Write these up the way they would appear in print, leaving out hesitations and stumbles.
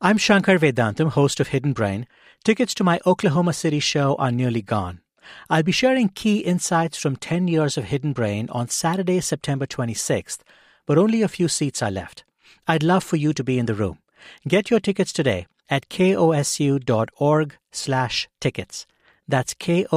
I'm Shankar Vedantam, host of Hidden Brain. Tickets to my Oklahoma City show are nearly gone. I'll be sharing key insights from 10 years of Hidden Brain on Saturday, September 26th, but only a few seats are left. I'd love for you to be in the room. Get your tickets today at kosu.org/tickets. That's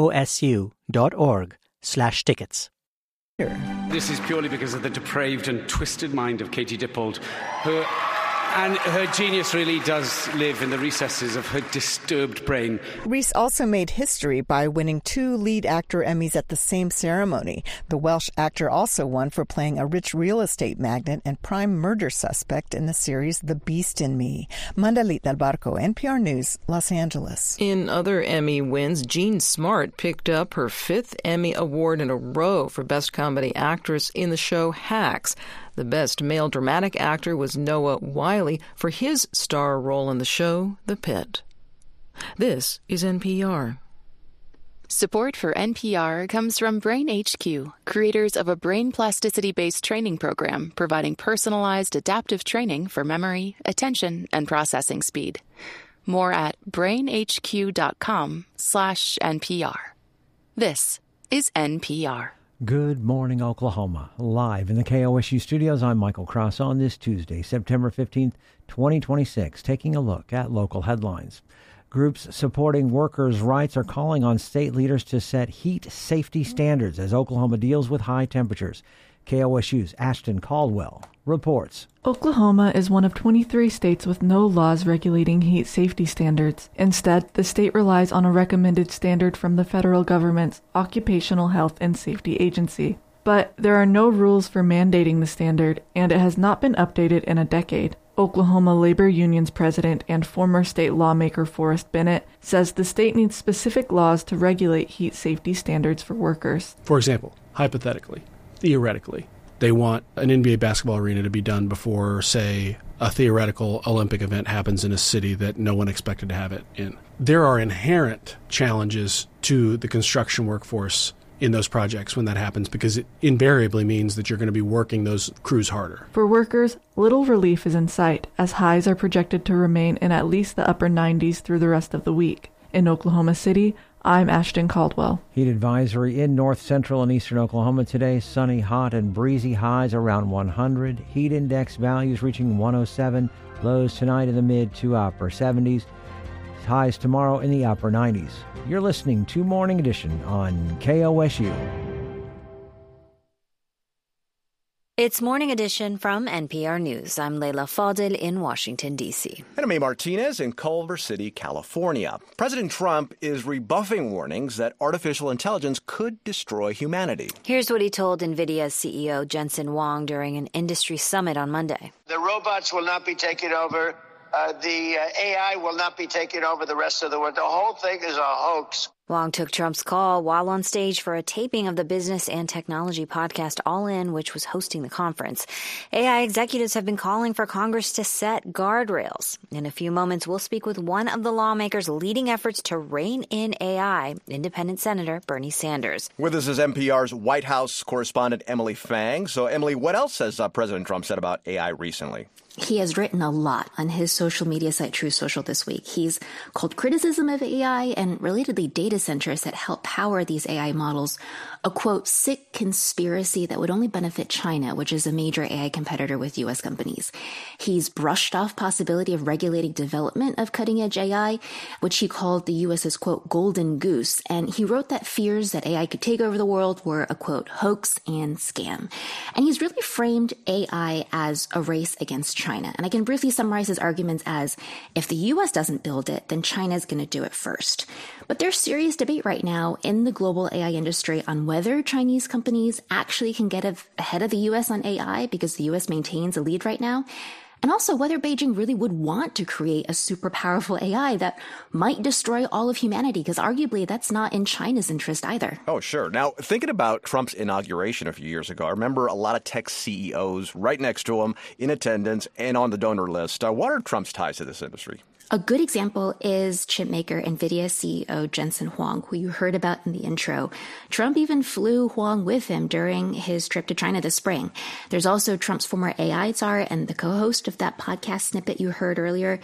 kosu.org/tickets. This is purely because of the depraved and twisted mind of Katie Dippold, and her genius really does live in the recesses of her disturbed brain. Reese also made history by winning 2 lead actor Emmys at the same ceremony. The Welsh actor also won for playing a rich real estate magnate and prime murder suspect in the series The Beast in Me. Mandalit Del Barco, NPR News, Los Angeles. In other Emmy wins, Jean Smart picked up her 5th Emmy Award in a row for Best Comedy Actress in the show Hacks. The Best Male Dramatic Actor was Noah Wyle for his star role in the show The Pit. This is NPR. Support for NPR comes from Brain HQ, creators of a brain plasticity-based training program providing personalized adaptive training for memory, attention, and processing speed. More at brainhq.com/NPR. This is NPR. Good morning, Oklahoma. Live in the KOSU studios, I'm Michael Cross on this Tuesday, September 15th, 2026, taking a look at local headlines. Groups supporting workers' rights are calling on state leaders to set heat safety standards as Oklahoma deals with high temperatures. KOSU's Ashton Caldwell reports. Oklahoma is one of 23 states with no laws regulating heat safety standards. Instead, the state relies on a recommended standard from the federal government's Occupational Health and Safety Agency. But there are no rules for mandating the standard, and it has not been updated in a decade. Oklahoma Labor Union's president and former state lawmaker Forrest Bennett says the state needs specific laws to regulate heat safety standards for workers. For example, hypothetically, theoretically, they want an NBA basketball arena to be done before, say, a theoretical Olympic event happens in a city that no one expected to have it in. There are inherent challenges to the construction workforce in those projects when that happens, because it invariably means that you're going to be working those crews harder. For workers, little relief is in sight, as highs are projected to remain in at least the upper 90s through the rest of the week. In Oklahoma City, I'm Ashton Caldwell. Heat advisory in north, central, and eastern Oklahoma today. Sunny, hot, and breezy. Highs around 100. Heat index values reaching 107. Lows tonight in the mid to upper 70s. Highs tomorrow in the upper 90s. You're listening to Morning Edition on KOSU. It's Morning Edition from NPR News. I'm Leila Fadel in Washington, D.C. And I'm A. Martinez in Culver City, California. President Trump is rebuffing warnings that artificial intelligence could destroy humanity. Here's what he told NVIDIA's CEO Jensen Huang during an industry summit on Monday. The robots will not be taking over. The AI will not be taking over the rest of the world. The whole thing is a hoax. Huang took Trump's call while on stage for a taping of the business and technology podcast All In, which was hosting the conference. AI executives have been calling for Congress to set guardrails. In a few moments, we'll speak with one of the lawmakers leading efforts to rein in AI, Independent Senator Bernie Sanders. With us is NPR's White House correspondent Emily Fang. So, Emily, what else has President Trump said about AI recently? He has written a lot on his social media site, True Social, this week. He's called criticism of AI and relatedly data centers that help power these AI models a, quote, sick conspiracy that would only benefit China, which is a major AI competitor with U.S. companies. He's brushed off possibility of regulating development of cutting-edge AI, which he called the U.S.'s, quote, golden goose. And he wrote that fears that AI could take over the world were a, quote, hoax and scam. And he's really framed AI as a race against China. And I can briefly summarize his arguments as, if the U.S. doesn't build it, then China's going to do it first. But there's serious debate right now in the global AI industry on whether Chinese companies actually can get ahead of the U.S. on AI, because the U.S. maintains a lead right now. And also whether Beijing really would want to create a super powerful AI that might destroy all of humanity, because arguably that's not in China's interest either. Oh, sure. Now, thinking about Trump's inauguration a few years ago, I remember a lot of tech CEOs right next to him in attendance and on the donor list. What are Trump's ties to this industry? A good example is chipmaker NVIDIA CEO Jensen Huang, who you heard about in the intro. Trump even flew Huang with him during his trip to China this spring. There's also Trump's former AI czar and the co-host of that podcast snippet you heard earlier,